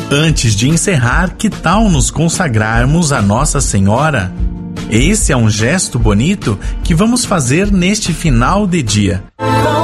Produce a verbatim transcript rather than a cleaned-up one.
Antes de encerrar, que tal nos consagrarmos a Nossa Senhora? Esse é um gesto bonito que vamos fazer neste final de dia.